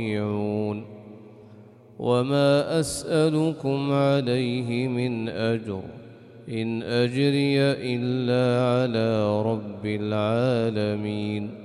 راجعون. وما أسألكم عليه من أجر، إن أجري إلا على رب العالمين.